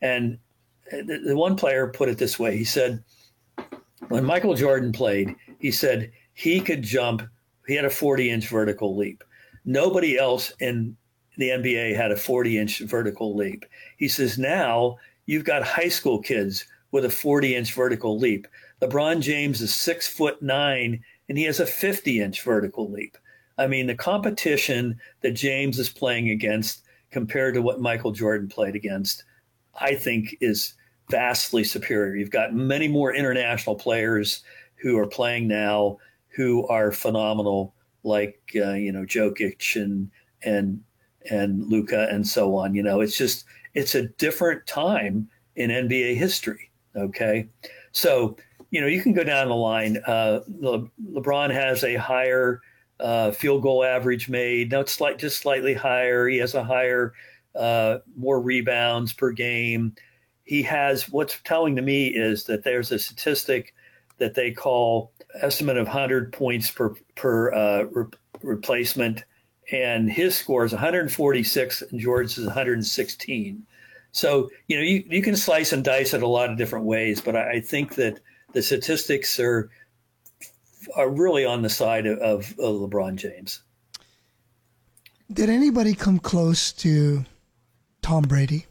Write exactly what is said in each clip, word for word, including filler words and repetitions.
And the, the one player put it this way. He said, when Michael Jordan played, he said he could jump. He had a forty-inch vertical leap. Nobody else in the N B A had a forty-inch vertical leap. He says now you've got high school kids with a forty-inch vertical leap. LeBron James is six foot nine, and he has a fifty-inch vertical leap. I mean, the competition that James is playing against compared to what Michael Jordan played against, I think is vastly superior. You've got many more international players who are playing now who are phenomenal, like uh, you know Jokic and and and Luka and so on. You know, it's just it's a different time in N B A history. Okay, so you know you can go down the line. Uh, Le- LeBron has a higher uh, field goal average made. No, it's like just slightly higher. He has a higher, uh, more rebounds per game. He has what's telling to me is that there's a statistic that they call estimate of one hundred points per per uh, re- replacement, and his score is one hundred forty-six and Jordan's is one hundred sixteen. So you know you, you can slice and dice it a lot of different ways, but I, I think that the statistics are are really on the side of, of, of LeBron James. Did anybody come close to Tom Brady?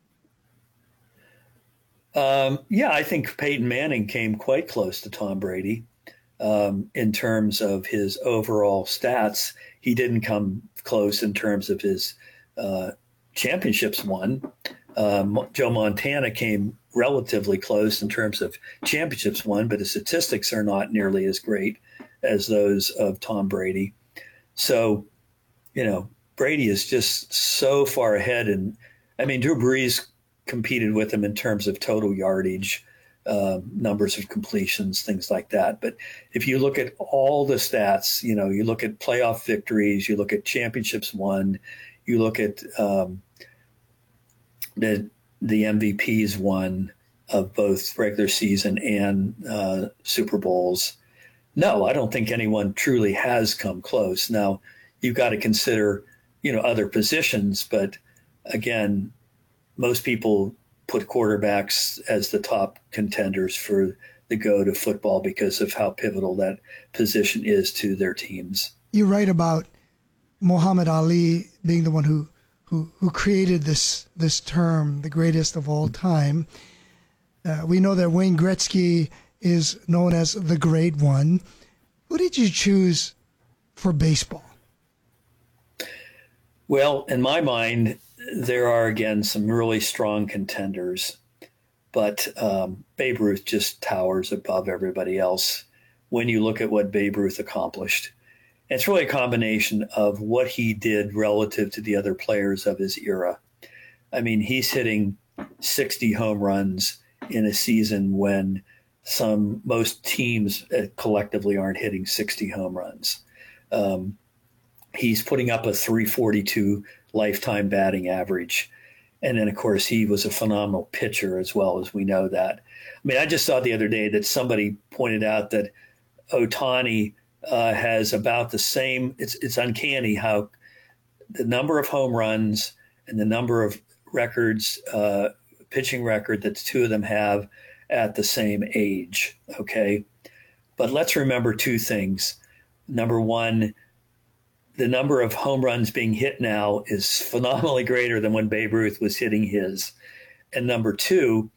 Um, yeah, I think Peyton Manning came quite close to Tom Brady um, in terms of his overall stats. He didn't come close in terms of his uh, championships won. Um, Joe Montana came relatively close in terms of championships won, but his statistics are not nearly as great as those of Tom Brady. So, you know, Brady is just so far ahead. And I mean, Drew Brees competed with him in terms of total yardage, uh, numbers of completions, things like that. But if you look at all the stats, you know, you look at playoff victories, you look at championships won, you look at um, the the M V Ps won of both regular season and uh, Super Bowls. No, I don't think anyone truly has come close. Now, you've got to consider, you know, other positions, but again, most people put quarterbacks as the top contenders for the go to football because of how pivotal that position is to their teams. You write about Muhammad Ali being the one who who, who created this this term, the greatest of all time. Uh, we know that Wayne Gretzky is known as the Great One. Who did you choose for baseball? Well, in my mind, there are, again, some really strong contenders, but um, Babe Ruth just towers above everybody else when you look at what Babe Ruth accomplished. It's really a combination of what he did relative to the other players of his era. I mean, he's hitting sixty home runs in a season when some most teams collectively aren't hitting sixty home runs. Um, he's putting up a three forty-two lifetime batting average. And then, of course, he was a phenomenal pitcher as well, as we know that. I mean, I just saw the other day that somebody pointed out that Ohtani uh, has about the same, it's, it's uncanny how the number of home runs and the number of records, uh, pitching record that the two of them have at the same age, okay? But let's remember two things. Number one, the number of home runs being hit now is phenomenally greater than when Babe Ruth was hitting his. And number two,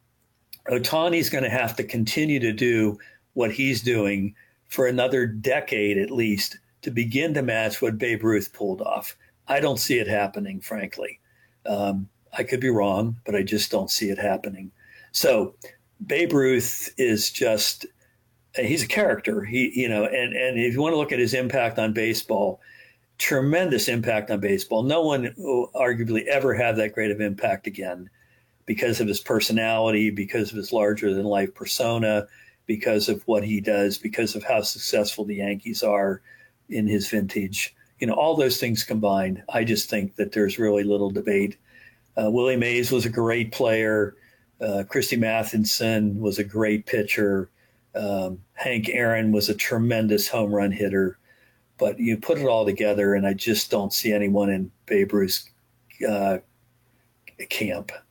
Ohtani's going to have to continue to do what he's doing for another decade at least to begin to match what Babe Ruth pulled off. I don't see it happening, frankly. Um, I could be wrong, but I just don't see it happening. So Babe Ruth is just, he's a character. He, you know, and, and if you want to look at his impact on baseball, tremendous impact on baseball. No one will arguably ever have that great of impact again because of his personality, because of his larger than life persona, because of what he does, because of how successful the Yankees are in his vintage. You know, all those things combined, I just think that there's really little debate. Uh, Willie Mays was a great player. Uh, Christy Mathewson was a great pitcher. Um, Hank Aaron was a tremendous home run hitter. But you put it all together, and I just don't see anyone in Babe Ruth's uh, camp.